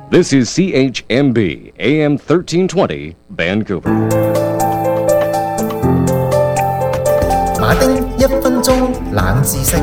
This is CHMB AM 1320 Vancouver。 馬丁1分鐘冷知識。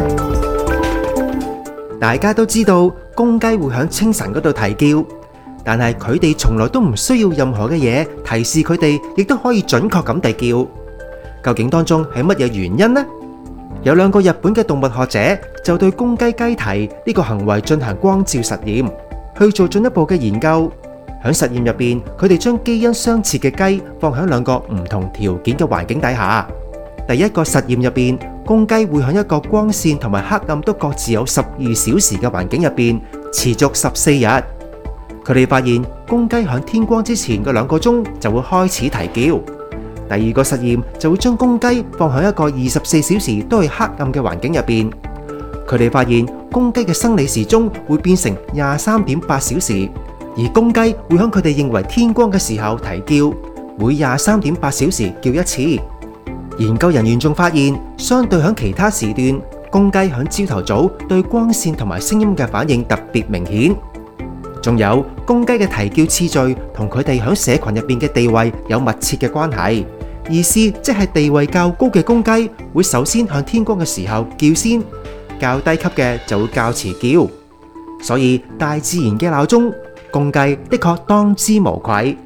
大家都知道公雞會響清晨嗰度啼叫，但係佢哋從來都唔需要任何嘅嘢提示佢哋，亦都可以準確咁啼叫。究竟當中係乜嘢原因呢？有兩個日本嘅動物學者就對公雞雞啼呢個行為進行光照實驗，去做進一步嘅研究。喺實驗入邊，佢哋將基因相似嘅雞放喺兩個唔同條件嘅環境底下。第一個實驗入邊，公雞會喺一個光線同埋黑暗都各自有12小時嘅環境入邊持續14日。佢哋發現公雞喺天光之前嘅2個鐘就會開始啼叫。第二個實驗就會將公雞放喺一個24小時都係黑暗嘅環境入邊。佢哋發現公雞嘅生理時鐘會變成23.8小時，而公雞會喺佢哋認為天光嘅時候啼叫，每23.8小時叫一次。研究人員仲發現，相對喺其他時段，公雞喺朝頭早對光線同埋聲音嘅反應特別明顯。仲有公雞嘅啼叫次序同佢哋喺社群入邊嘅地位有密切嘅關係。意思即係地位較高嘅公雞會首先向天光嘅時候叫先，較低級嘅就會較遲叫。所以大自然嘅鬧鐘，公雞的確當之無愧。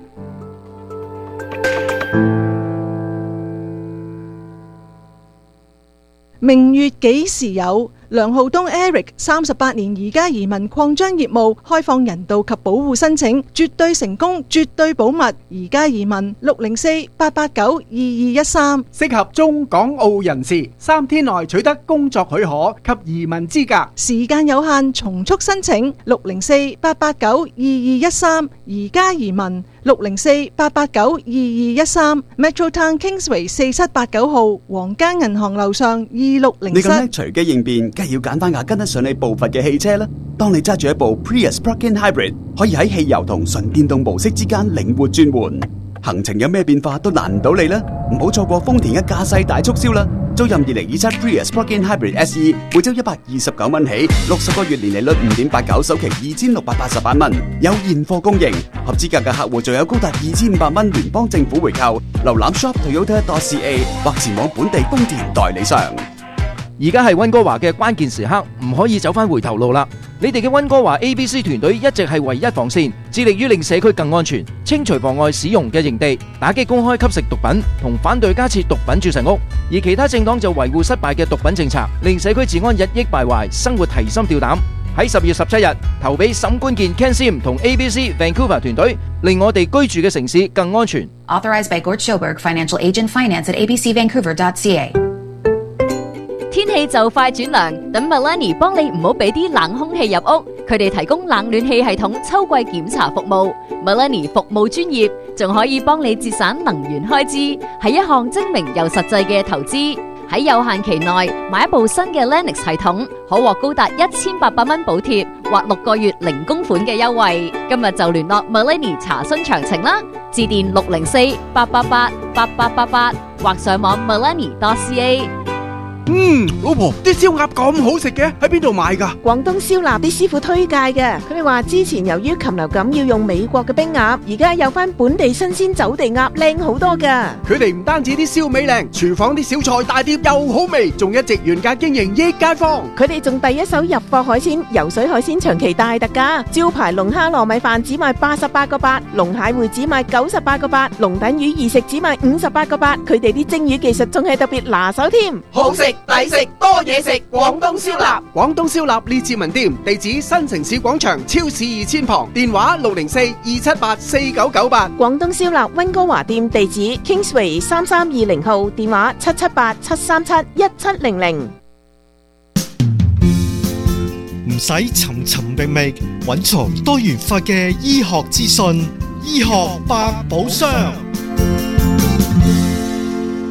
明月幾時有？梁浩東 Eric 38年移家移民擴張業務，開放人道及保護申請，絕對成功，絕對保密。移家移民604-889-2213， 適合中港澳人士，3天內取得工作許可及移民資格。 時間有限，從速申請604-889-2213，移家移民604-889-2213 Metro Town Kingsway 4789號，皇家銀行樓上2607。 你咁叻隨機應變，梗係要揀翻架跟得上你步伐嘅汽車啦。當你揸住一部 Prius Plug-in Hybrid， 可以喺汽油同純電動模式之間靈活轉換，行程有咩變化都難唔到你啦。唔好錯過豐田嘅駕駛大促銷啦！租任2027 Prius Plug-in Hybrid SE， 每周129蚊起，60個月年利率5.89%，首期2688蚊，有現貨供應。合資格嘅客戶仲有高達2500蚊聯邦政府回扣。瀏覽 shop.toyota.ca 或前往本地豐田代理商。 而家係溫哥華嘅關鍵時刻，唔可以走返回頭路啦！你哋嘅溫哥華 ABC 團隊一直係唯一防線，致力於令社區更安全，清除妨礙使用嘅營地，打擊公開吸食毒品，同反對加設毒品注射屋。而其他政黨就維護失敗嘅毒品政策，令社區治安日益敗壞，生活提心吊膽。喺10月17日投俾沈冠健 Ken Sim 同 ABC Vancouver 團隊，令我哋居住嘅城市更安全。 Authorized by Gord Schoberg, Financial Agent Finance at abcvancouver.ca。 天氣就快轉涼，等 Melanie 幫你唔好俾啲冷空氣入屋。佢哋提供冷暖氣系統秋季檢查服務。Melanie 服務專業，仲可以幫你節省能源開支，係一項精明又實際嘅投資。喺有限期內買一部新嘅 Lennox 系統，可獲高達1800蚊補貼或6個月零供款嘅優惠。今日就聯絡 Melanie 查詢詳情啦，致電604-888-8888或上網 melanie.ca。 老婆，啲燒鴨咁好食嘅，喺邊度買㗎？ 廣東燒臘啲師傅推介嘅，佢哋話之前由於禽流感要用美國嘅冰鴨，而家有翻本地新鮮走地鴨，靚好多㗎。 佢哋唔單止啲燒味靚，廚房啲小菜大碟又好味，仲一直原價經營益街坊。 佢哋仲第一手入貨海鮮，游水海鮮長期大特價，招牌龍蝦糯米飯只賣88個8，龍蟹會只賣98個8，龍躉魚二食只賣58個8。佢哋啲蒸魚技術仲係特別拿手添， 好食抵食多嘢食，廣東燒臘。廣東燒臘列治文店，地址新城市廣場超市2000旁，電話604-278-4998。 廣東燒臘溫哥華店地址 Kingsway 3320號，電話778-737-1700。 唔使尋尋覓覓，揾從多元化嘅醫學資訊，醫學百寶箱。 今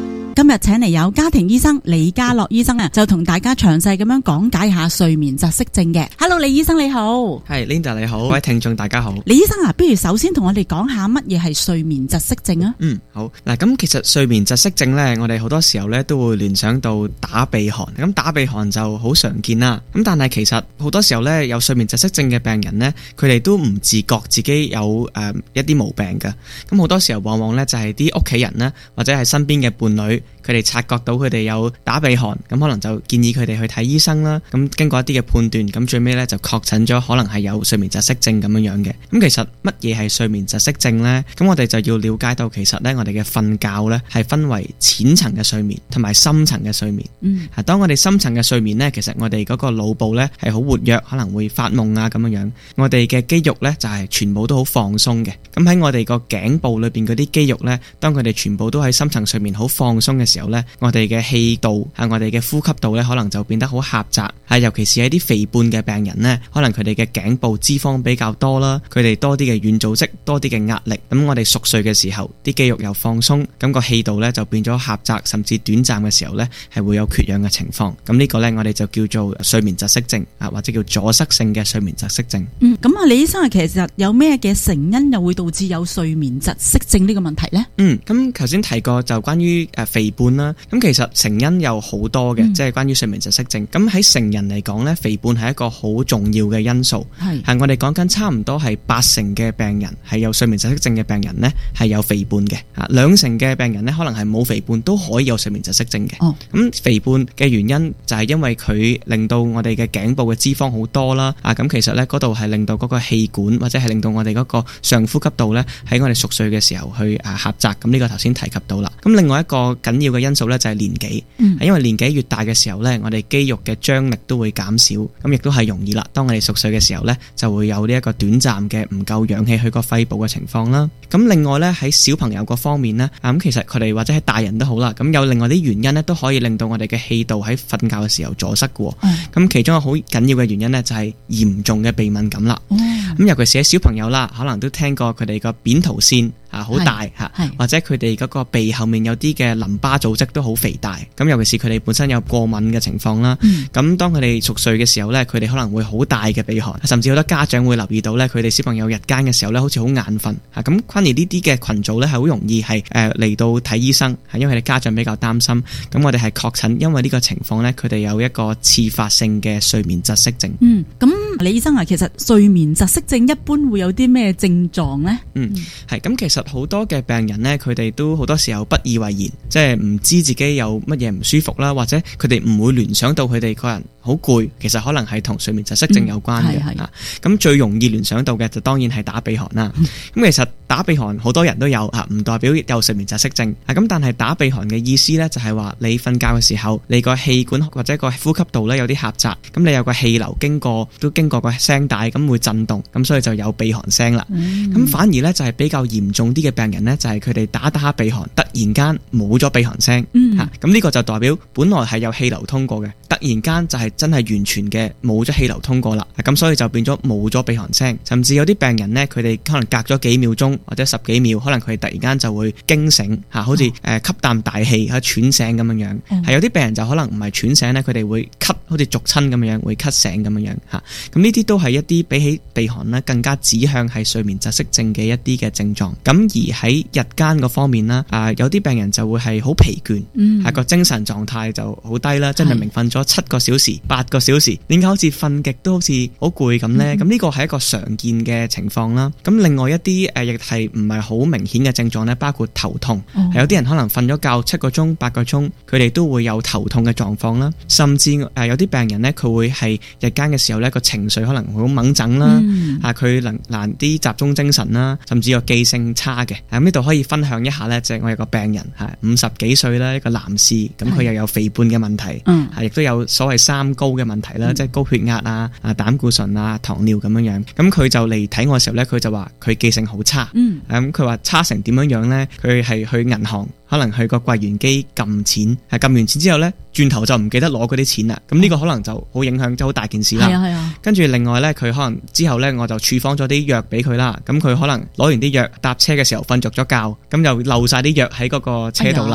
日請嚟有家庭醫生李家樂醫生啊，就同大家詳細咁樣講解下睡眠窒息症嘅。Hello， 李醫生你好。 係 Linda 你好，各位聽眾大家好。 李醫生啊，不如首先同我哋講下乜嘢係睡眠窒息症啊？ 好嗱，咁其實睡眠窒息症呢，我哋好多時候呢都會聯想到打鼻鼾，咁打鼻鼾就好常見啦。咁但係其實好多時候呢，有睡眠窒息症嘅病人呢，佢哋都唔自覺自己有一啲毛病㗎。咁好多時候往往呢，就係啲屋企人呢，或者係身邊嘅伴侶，佢哋察覺到佢哋有打鼻鼾，咁可能就建議佢哋去睇醫生啦。咁經過一啲嘅判斷，咁最尾呢就確診咗可能係有睡眠窒息症咁樣樣嘅。咁其實乜嘢係睡眠窒息症呢？咁我哋就要了解到其實呢，我哋嘅瞓覺呢係分為淺層嘅睡眠同埋深層嘅睡眠。當我哋深層嘅睡眠呢，其實我哋嗰個腦部呢係好活躍，可能會發夢啊咁樣樣。我哋嘅肌肉呢就係全部都好放鬆嘅。咁喺我哋個頸部裏邊嗰啲肌肉呢，當佢哋全部都喺深層睡眠好放鬆嘅時候呢，我哋嘅氣道我哋嘅呼吸道呢，可能就變得好狹窄。尤其是喺啲肥胖嘅病人呢，可能佢哋嘅頸部脂肪比較多啦，佢哋多啲嘅軟組織，多啲嘅壓力。咁我哋熟睡嘅時候，啲肌肉又放鬆，咁個氣道呢就變咗狹窄，甚至短暫嘅時候呢係會有缺氧嘅情況。咁呢個呢，我哋就叫做睡眠窒息症或者叫阻塞性嘅睡眠窒息症。 咁啊，李醫生其實有咩嘅成因又會導致有睡眠窒息症呢個問題呢？ 咁頭先提過就關於肥胖啦。咁其實成因有好多嘅，即係關於睡眠窒息症。咁喺成人嚟講呢，肥胖係一個好重要嘅因素。係我哋講緊差唔多係80%嘅病人係有睡眠窒息症嘅病人呢係有肥胖嘅。2成嘅病人呢可能係冇肥胖都可以有睡眠窒息症嘅。咁肥胖嘅原因就係因為佢令到我哋嘅頸部嘅脂肪好多啦。咁其實呢嗰度係令到嗰個氣管或者係令到我哋嗰個上呼吸道呢喺我哋熟睡嘅時候去狹窄。咁呢個頭先提及到啦。咁另外一個緊要嘅因素呢就係年紀。因為年紀越大嘅時候呢，我哋肌肉嘅張力都會減少，咁亦都係容易啦。當我哋熟睡嘅時候呢，就會有呢一個短暫嘅唔夠氧氣去個肺部嘅情況啦。咁另外呢，喺小朋友嗰方面呢，咁其實佢哋或者係大人都好啦，咁有另外啲原因呢，都可以令到我哋嘅氣道喺瞓覺嘅時候阻塞嘅。咁其中一個好緊要嘅原因呢，就係嚴重嘅鼻敏感啦。咁尤其是喺小朋友啦，可能都聽過佢哋個扁桃腺好大或者佢哋嗰個鼻後面有啲嘅淋巴組織都好肥大。咁尤其是佢哋本身有過敏嘅情況啦。咁當佢哋熟睡嘅時候呢，佢哋可能會好大嘅鼻鼾，甚至好多家長會留意到呢，佢哋小朋友日間嘅時候呢，好似好眼瞓。咁反而呢啲嘅群組呢，係好容易係嚟到睇醫生，因為佢哋家長比較擔心。咁我哋係確診，因為呢個情況呢，佢哋有一個次發性嘅睡眠窒息症。 咁李醫生其實睡眠窒息症一般會有啲咩症狀呢？ 係咁，其實好多嘅病人呢，佢哋都好多時候不以為然，即係唔知自己有乜嘢唔舒服啦，或者佢哋唔會聯想到佢哋個人好攰，其實可能係同睡眠窒息症有關嘅。咁最容易聯想到嘅就當然係打鼻鼾啦。咁其實打鼻鼾好多人都有唔代表有睡眠窒息症。咁但係打鼻鼾嘅意思呢，就係話你瞓覺嘅時候，你個氣管或者個呼吸道呢有啲狹窄，咁你有個氣流經過個聲帶，咁會震動，咁所以就有鼻鼾聲啦。咁反而呢，就係比較嚴重啲嘅病人呢，就係佢哋打下鼻鼾，突然間冇咗鼻鼾聲。咁呢個就代表本來係有氣流通過嘅，突然間就係真係完全嘅冇咗氣流通過啦。咁所以就變咗冇咗鼻鼾聲。甚至有啲病人呢，佢哋可能隔咗幾秒鐘或者10幾秒，可能佢突然間就會驚醒，好似吸啖大氣喘醒咁樣樣。係有啲病人就可能唔係喘醒呢，佢哋會咳，好似逐親咁樣會咳醒咁樣樣。咁呢啲都係一啲比起鼻鼾呢更加指向係睡眠窒息症嘅一啲嘅症狀。咁而喺日間嗰方面啦，有啲病人就會係好疲倦，個精神狀態就好低啦，即係明明瞓咗7個小時、8個小時，點解好似瞓極都好似好攰咁呢？咁呢個係一個常見嘅情況啦。咁另外一啲亦係唔係好明顯嘅症狀呢，包括頭痛。有啲人可能瞓咗覺7個鐘、8個鐘，佢哋都會有頭痛嘅狀況啦。甚至有啲病人呢，佢會係日間嘅時候呢，個情緒可能會好掹整啦，佢難啲集中精神啦，甚至有記性差嘅。咁呢度可以分享一下呢，就係我有個病人50幾歲啦，一個男士，咁佢又有肥胖嘅問題，亦都有所謂三高嘅問題啦，即係高血壓啊、膽固醇啊、糖尿咁樣樣。咁佢就嚟睇我嘅時候呢，佢就話佢記性好差。咁佢話差成點樣樣呢？佢係去銀行，可能去個櫃員機撳錢，撳完錢之後呢，轉頭就唔記得攞嗰啲錢啦。咁呢個可能就好影響，即係好大件事啦。跟住另外呢，佢可能之後呢，我就處方咗啲藥俾佢啦。咁佢可能攞完啲藥搭車嘅時候瞓着咗覺，咁就漏晒啲藥喺嗰個車度啦。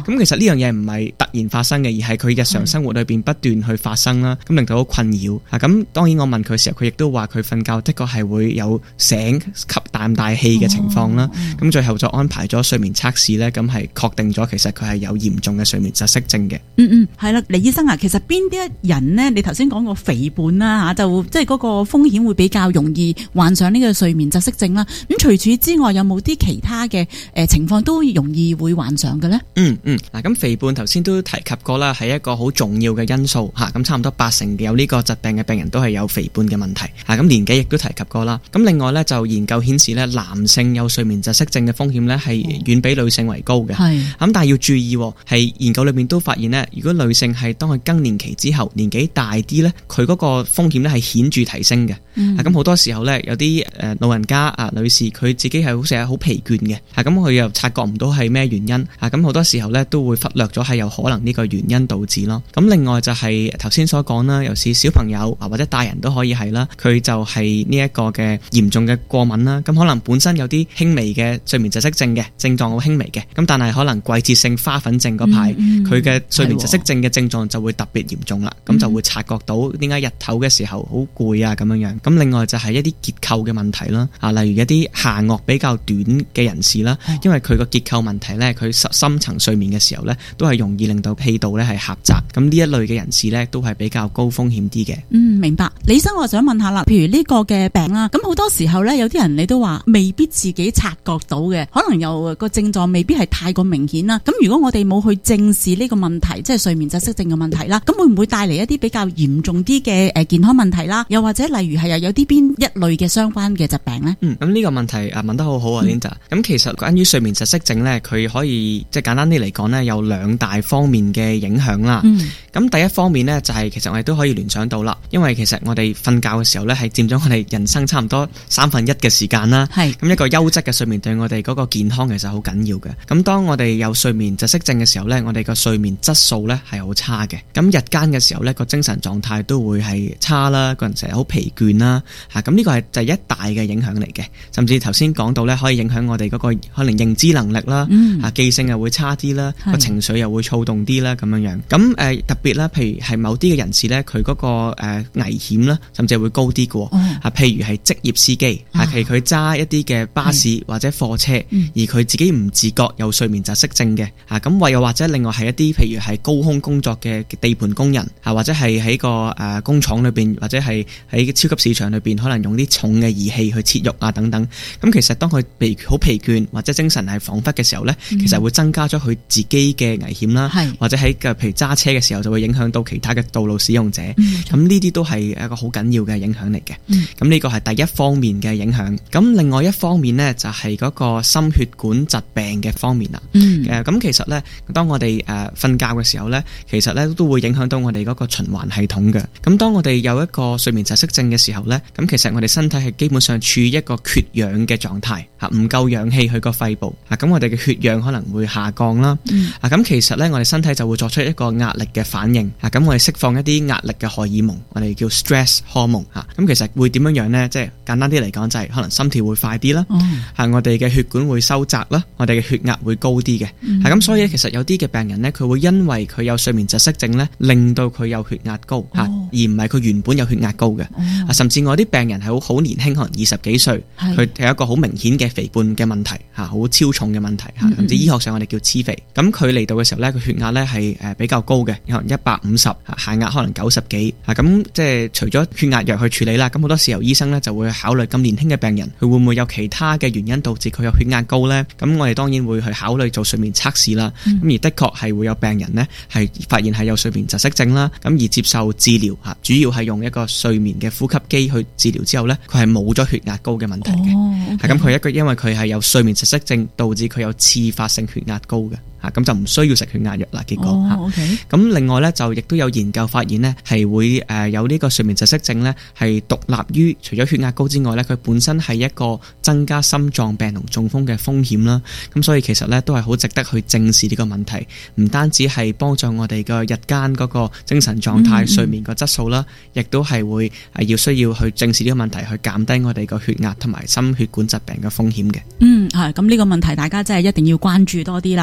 咁其實呢樣嘢唔係突然發生嘅，而係佢日常生活裏邊不斷去發生啦，咁令到好困擾。咁當然我問佢嘅時候，佢亦都話佢瞓覺的確係會有醒吸大氣嘅情況啦。咁最後就安排咗睡眠測試呢，咁係確定咗其實佢係有嚴重嘅睡眠窒息症嘅。 係啦，李醫生啊，其實邊啲人呢？你頭先講過肥胖啦嚇，就即係嗰個風險會比較容易患上呢個睡眠窒息症啦。咁除此之外，有冇啲其他嘅情況都容易會患上嘅呢？ 嗱，咁肥胖頭先都提及過啦，係一個好重要嘅因素嚇。咁差唔多80%有呢個疾病嘅病人都係有肥胖嘅問題嚇。咁年紀亦都提及過啦。咁另外呢，就研究顯示呢，男性有睡眠窒息症嘅風險呢係遠比女性為高嘅。咁但係要注意，係研究裏面都發現呢，如果女性係當佢更年期之後年紀大啲呢，佢嗰個風險呢係顯著提升嘅。咁好多時候呢，有啲老人家女士佢自己係好成日好疲倦嘅，咁佢又察覺唔到係咩原因，咁好多時候呢都會忽略咗係有可能呢個原因導致咯。咁另外就係頭先所講啦，尤其是小朋友或者大人都可以係啦，佢就係呢一個嘅嚴重嘅過敏啦。咁可能本身有啲輕微嘅睡眠窒息症嘅症狀好輕微嘅，咁但係可能季節性花粉症嗰排佢嘅睡眠窒息症嘅症狀就會特別嚴重啦。咁就會察覺到點解日頭嘅時候好攰啊咁樣樣。咁另外就係一啲結構嘅問題啦，例如一啲下顎比較短嘅人士啦，因為佢個結構問題呢，佢深層睡眠嘅時候呢，都係容易令到氣道呢係狹窄。咁呢一類嘅人士呢，都係比較高風險啲嘅。 明白。李生，我想問下啦，譬如呢個嘅病啦，咁好多時候呢，有啲人你都話未必自己察覺到嘅，可能又個症狀未必係太過明顯啦。咁如果我哋冇去正視呢個問題，即係睡眠窒息症嘅問題啦，咁會唔會帶嚟一啲比較嚴重啲嘅健康問題啦？又或者例如係有啲邊一類嘅相關嘅疾病呢？ 咁呢個問題問得好好啊 Linda。咁其實關於睡眠窒息症呢，佢可以即係簡單啲嚟講呢，有兩大方面嘅影響啦。咁第一方面呢，就係其實我哋都可以聯想到啦，因為其實我哋瞓覺嘅時候呢，係佔咗我哋人生差唔多1/3嘅時間啦。咁一個優質嘅睡眠對我哋嗰個健康其實好緊要嘅。咁當我哋有睡眠窒息症嘅時候呢，我哋個睡眠質素呢係好差嘅。咁日間嘅時候呢，個精神狀態都會係差啦，個人成日好疲倦啦。咁呢個係第一大嘅影響嚟嘅。甚至頭先講到呢，可以影響我哋嗰個可能認知能力啦，記性又會差啲啦，個情緒又會躁動啲啦咁樣樣。咁特別啦，譬如係某啲嘅人士呢，佢嗰個危險啦，甚至係會高啲嘅。譬如係職業司機，譬如佢揸一啲嘅巴士或者貨車，而佢自己唔自覺有睡眠窒息症嘅。咁又或者另外係一啲譬如係高空工作嘅地盤工人，或者係喺個工廠裏邊，或者係喺超級市場裏邊，可能用啲重嘅儀器去切肉啊等等。咁其實當佢好疲倦或者精神係恍惚嘅時候呢，其實會增加咗佢自己嘅危險啦，或者喺譬如揸車嘅時候就會影響到其他嘅道路使用者。咁呢啲都係一個好緊要嘅影響嚟嘅。咁呢個係第一方面嘅影響。咁另外一方面呢，就係嗰個心血管疾病嘅方面啦。咁其實呢，當我哋瞓覺嘅時候呢，其實呢都會影響到我哋嗰個循環系統嘅。咁當我哋有一個睡眠窒息症嘅時候呢，咁其實我哋身體係基本上處於一個缺氧嘅狀態，唔夠氧氣去個肺部，咁我哋嘅血氧可能會下降啦。咁其實呢，我哋身體就會作出一個壓力嘅反應，咁我哋釋放一啲壓力嘅荷爾蒙，我哋叫 stress hormone。咁其實會點樣樣呢？即係簡單啲嚟講，就係可能心跳會快啲啦，我哋嘅血管會收窄啦，我哋嘅血壓會高啲嘅。咁所以其實有啲嘅病人呢，佢會因為佢有睡眠窒息症呢，令到佢有血壓高，而唔係佢原本有血壓高嘅。甚至我啲病人係好年輕，可能20幾歲，佢係一個好明顯嘅肥胖嘅問題，好超重嘅問題，甚至醫學上我哋叫痴肥。咁佢嚟到嘅時候呢，佢血壓呢係比較高嘅，可能150，下壓可能90幾。咁即係除咗血壓藥去處理啦，咁好多時候醫生呢就會考慮咁年輕嘅病人，佢會唔會有其他嘅原因導致佢有血壓高呢？咁我哋當然會去考慮做睡眠測試啦。咁而的確係會有病人呢係發現係有睡眠窒息症啦，咁而接受治療，主要係用一個睡眠嘅呼吸機去治療之後呢，佢係冇咗血壓高嘅問題嘅。咁佢因為佢係有睡眠窒息症，導致佢有次發性血壓高嘅。咁就唔需要食血壓藥啦。結果咁另外呢，就亦都有研究發現呢，係會有呢個睡眠窒息症呢，係獨立於除咗血壓高之外呢，佢本身係一個增加心臟病同中風嘅風險啦。咁所以其實呢，都係好值得去正視呢個問題，唔單止係幫助我哋嘅日間嗰個精神狀態、睡眠個質素啦，亦都係會需要去正視呢個問題，去減低我哋個血壓同埋心血管疾病嘅風險嘅。 咁呢個問題大家真係一定要關注多啲啦。好。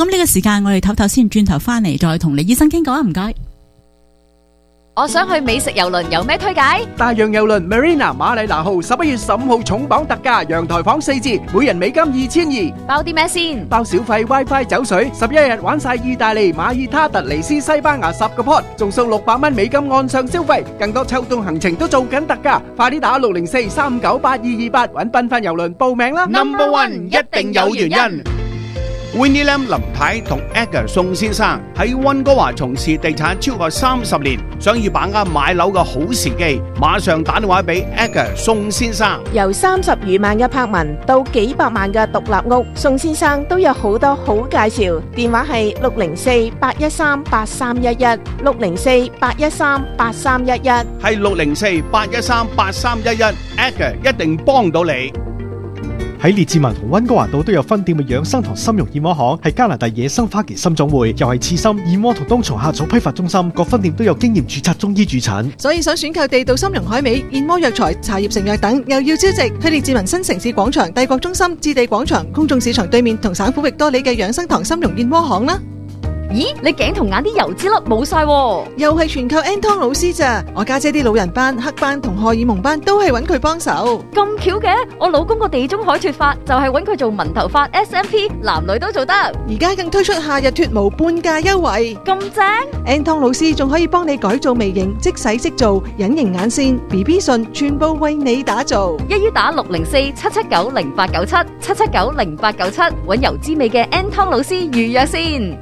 咁呢個時間我哋唞唞先，轉頭翻嚟再同李醫生傾講啊，唔該。 我想去美食郵輪，有咩推介？ 大洋郵輪 Marina 馬里拿號11月15號重磅特價，陽台房4折，每人美金2200， 包啲咩先？ 包小費、WiFi、酒水，11日玩晒意大利、馬爾他、突尼斯、西班牙10個 pot，仲送600蚊美金岸上消費，更多秋冬行程都做緊特價，快啲打604-398-228搵繽紛郵輪報名啦 ！Number One 一定有原因。Winnie Lam 林太同 Edgar 宋先生喺溫哥華從事地產超過30年，想要把握買樓嘅好時機，馬上打電話俾 Edgar 宋先生。 由30餘萬嘅柏文到幾百萬嘅獨立屋，宋先生都有好多好介紹。電話係604-813-8311 604-813-8311， 係604-813-8311 Edgar 一定幫到你。 喺列治文同溫哥華島都有分店嘅養生堂參茸燕窩行，係加拿大野生花旗參總會，又係刺參、燕窩同冬蟲夏草批發中心，各分店都有經驗註冊中醫駐診。 所以想選購地道參茸海味、燕窩藥材、茶葉成藥等，又要招值，去列治文新城市廣場、帝國中心、置地廣場、公眾市場對面同省府域多里嘅養生堂參茸燕窩行啦。 咦，你頸同眼啲油脂粒冇晒喎， 又係全靠 Anton 老師咋？我家姐啲老人斑、黑斑同荷爾蒙斑都係揾佢幫手。 咁巧嘅，我老公個地中海脫髮就係揾佢做紋頭髮 SMP， 男女都做得。 而家更推出夏日脫毛半價優惠， 咁正 ！Anton 老師仲可以幫你改造眉形、即洗即做、隱形眼線、BB 唇，全部為你打造。 一於打604-779-0897 779-0897，揾油脂味嘅 Anton 老師預約先。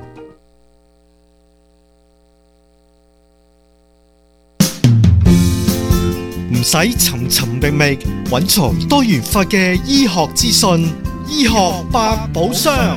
唔使尋尋覓覓，揾錯多元化嘅醫學資訊，醫學百寶箱。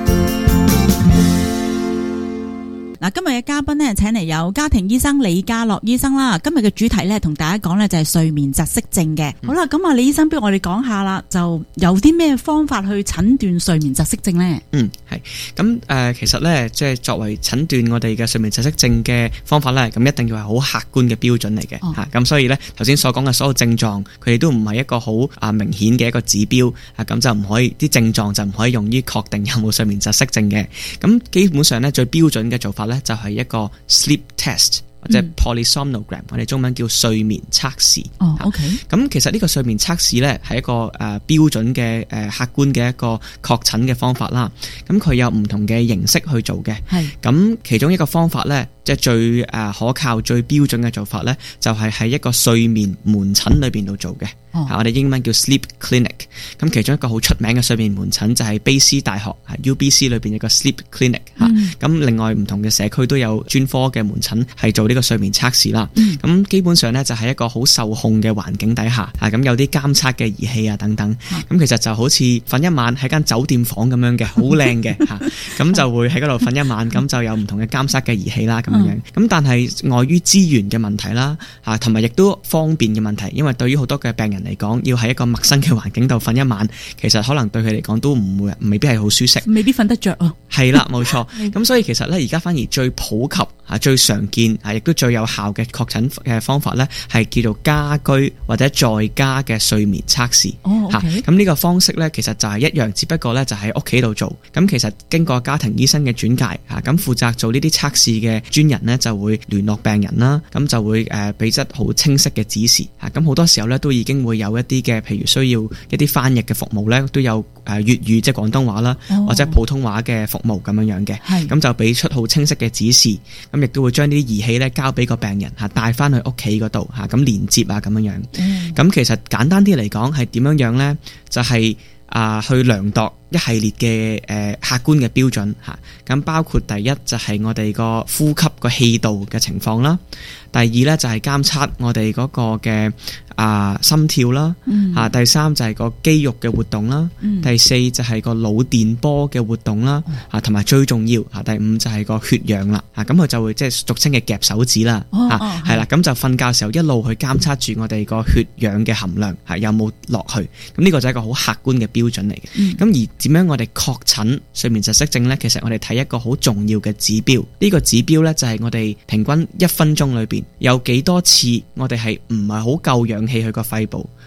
嗱，今日嘅嘉賓呢，請嚟有家庭醫生李家樂醫生啦。今日嘅主題呢，同大家講呢就係睡眠窒息症嘅。好啦，咁啊，李醫生，不如我哋講下啦，就有啲咩方法去診斷睡眠窒息症呢？ 係咁其實呢，即係作為診斷我哋嘅睡眠窒息症嘅方法呢，咁一定要係好客觀嘅標準嚟嘅嚇。咁所以呢，頭先所講嘅所有症狀，佢哋都唔係一個好明顯嘅一個指標啊，咁就唔可以啲症狀就唔可以用於確定有冇睡眠窒息症嘅。咁基本上呢，最標準嘅做法呢，就係一個 sleep test 或者 polysomnogram，我哋中文叫睡眠測試。 OK。 咁其實呢個睡眠測試呢，係一個標準嘅客觀嘅一個確診嘅方法啦。咁佢有唔同嘅形式去做嘅。係。咁其中一個方法呢，即係最可靠、最標準嘅做法呢，就係喺一個睡眠門診裏邊度做嘅。我哋英文叫 sleep clinic。咁其中一個好出名嘅睡眠門診就係卑斯大學UBC 裏邊有個 sleep clinic。咁另外唔同嘅社區都有專科嘅門診係做呢個睡眠測試啦。咁基本上呢，就係一個好受控嘅環境底下，咁有啲監測嘅儀器啊等等。咁其實就好似瞓一晚喺間酒店房咁樣嘅，好靚嘅嚇。咁就會喺嗰度瞓一晚，咁就有唔同嘅監測嘅儀器啦咁樣。咁但係礙於資源嘅問題啦，同埋亦都方便嘅問題，因為對於好多嘅病人嚟講，要喺一個陌生嘅環境度瞓一晚，其實可能對佢嚟講都未必係好舒適， 未必瞓得着啊。 係啦，冇錯。咁所以其實咧，而家反而最普及最常見亦都最有效嘅確診嘅方法咧，係叫做家居或者在家嘅睡眠測試。咁呢個方式咧，其實就係一樣，只不過咧就喺屋企度做。咁其實經過家庭醫生嘅轉介咁負責做呢啲測試嘅專人呢，就會聯絡病人啦，咁就會俾則好清晰嘅指示。咁好多時候咧，都已經會有一啲嘅，譬如需要一啲翻譯嘅服務咧，都有粵語即係廣東話啦，或者普通話嘅服務咁樣嘅。咁就俾出好清晰嘅指示，咁亦都會將呢啲儀器咧交俾個病人帶翻去屋企嗰度咁連接咁樣。咁其實簡單啲嚟講係點樣呢？就係去量度一系列嘅客觀嘅標準嚇。咁包括第一就係我哋個呼吸個氣道嘅情況啦，第二呢就係監測我哋嗰個嘅心跳啦，第三就係個肌肉嘅活動啦，第四就係個腦電波嘅活動啦，同埋最重要第五就係個血氧啦。咁佢就會即係俗稱嘅夾手指啦，係啦，咁就瞓覺時候一路去監測住我哋個血氧嘅含量有冇落去。咁呢個就係一個好客觀嘅標準嚟嘅。咁而點樣我哋確診睡眠窒息症呢？其實我哋睇一個好重要嘅指標，呢個指標呢，就係我哋平均1分鐘裏邊有幾多次我哋係唔係好夠氧氣去個肺部，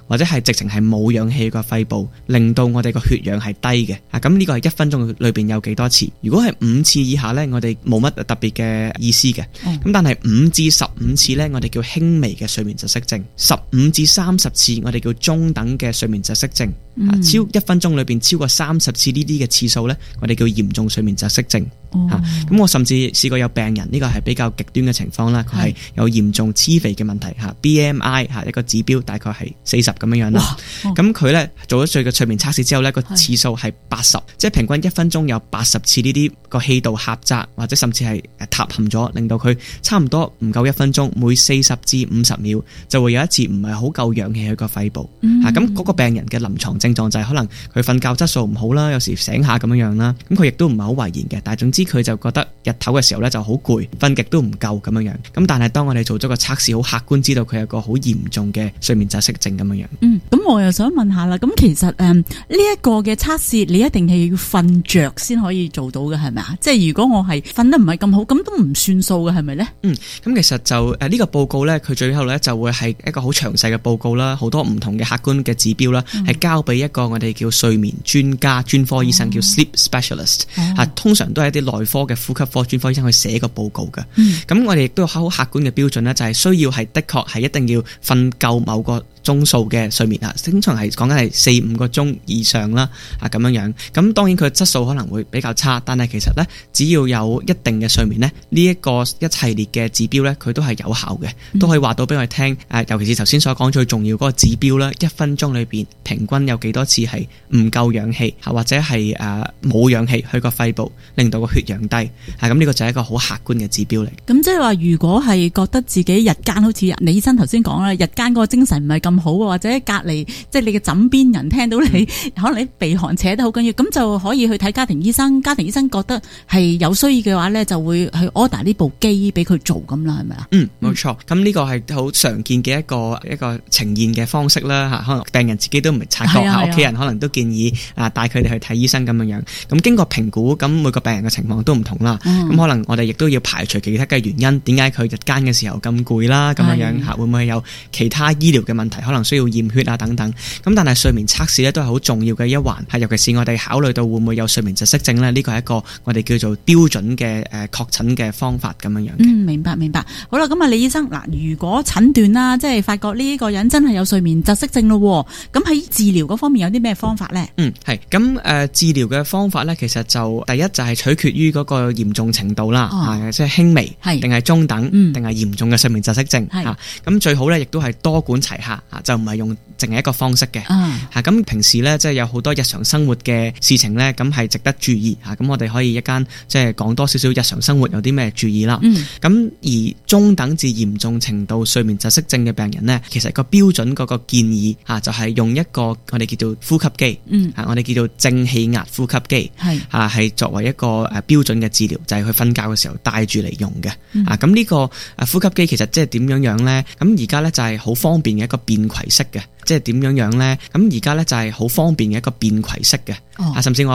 或者係直情係冇氧氣個肺部，令到我哋個血氧係低嘅。咁呢個係1分鐘裏邊有幾多次？如果係5次以下呢，我哋冇乜特別嘅意思嘅。咁但係5至15次呢，我哋叫輕微嘅睡眠窒息症；15至30次，我哋叫中等嘅睡眠窒息症。超1分鐘裏邊超過30次呢啲嘅次數呢，我哋叫嚴重睡眠窒息症。咁我甚至試過有病人，呢個係比較極端嘅情況啦，佢係有嚴重黐肥嘅問題，BMI 一個指標大概係40咁樣啦。咁佢呢做咗最嘅睡眠測試之後呢，個次數係80，即係平均1分鐘有80次呢啲個氣道狹窄或者甚至係塌陷咗，令到佢差唔多唔夠1分鐘，每40至50秒就會有一次唔係好夠氧氣去個肺部。咁嗰個病人嘅臨床症狀就係可能佢瞓覺質素唔好啦，有時醒下咁樣啦。咁佢亦都唔係好遺言嘅，但係總之佢就覺得日頭嘅時候呢就好攰，瞓極都唔夠咁樣。咁但係當我哋做咗個測試，好客觀知道佢有個好嚴重嘅睡眠窒息症咁樣。 咁我又想問下啦，咁其實呢一個嘅測試，你一定係要瞓着先可以做到嘅，係咪啊？即係如果我係瞓得唔係咁好，咁都唔算數嘅，係咪呢？ 咁其實就呢個報告呢，佢最後呢就會係一個好詳細嘅報告啦，好多唔同嘅客觀嘅指標啦，係交俾一個我哋叫睡眠專家、專科醫生，叫 sleep specialist。通常都係一啲內科嘅呼吸科專科醫生去寫個報告嘅。咁我哋亦都有好客觀嘅標準呢，就係需要係的確係一定要瞓夠某個鐘數嘅睡眠通常係講緊係4-5個鐘以上啦，咁樣。咁當然佢嘅質素可能會比較差，但係其實呢，只要有一定嘅睡眠呢，呢一個一系列嘅指標呢，佢都係有效嘅，都可以話到俾我哋聽。尤其是頭先所講最重要嗰個指標啦，1分鐘裏邊平均有幾多次係唔夠氧氣，或者係冇氧氣去個肺部，令到個血氧低。咁呢個就係一個好客觀嘅指標嚟。 咁即係話，如果係覺得自己日間好似李醫生頭先講啦，日間嗰個精神唔係咁好，或者隔離即係你嘅枕邊人聽到你可能你鼻鼾扯得好緊要，咁就可以去睇家庭醫生。家庭醫生覺得係有需要嘅話呢，就會去 order 呢部機俾佢做咁啦，係咪啊？ 冇錯。咁呢個係好常見嘅一個呈現嘅方式啦。可能病人自己都唔係察覺，屋企人可能都建議帶佢哋去睇醫生咁樣。咁經過評估，咁每個病人嘅情況都唔同啦。咁可能我哋亦都要排除其他嘅原因，點解佢日間嘅時候咁攰啦？咁樣會唔會有其他醫療嘅問題？可能需要驗血等等。咁但係睡眠測試咧都係好重要嘅一環，尤其是我哋考慮到會唔會有睡眠窒息症咧？呢個係一個我哋叫做標準嘅確診嘅方法咁樣。 明白。好啦，咁李醫生嗱，如果診斷啦，即係發覺呢個人真係有睡眠窒息症咯，咁喺治療嗰方面有啲咩方法呢？ 係咁治療嘅方法咧，其實就第一就係取決於嗰個嚴重程度啦，即係輕微定係中等定係嚴重嘅睡眠窒息症。咁最好咧，亦都係多管齊下，就唔係用淨係一個方式嘅。咁平時咧，即係有好多日常生活嘅事情咧，咁係值得注意。咁我哋可以一間即係講多少少日常生活有啲咩注意啦。咁而中等至嚴重程度睡眠窒息症嘅病人呢，其實個標準嗰個建議就係用一個我哋叫做呼吸機，我哋叫做正氣壓呼吸機，係作為一個標準嘅治療，就係佢瞓覺嘅時候帶住嚟用嘅。咁呢個呼吸機其實即係點樣呢？咁而家呢，就係好方便嘅一個便攜式嘅，即係點樣呢？咁而家呢，就係好方便嘅一個便攜式嘅，甚至我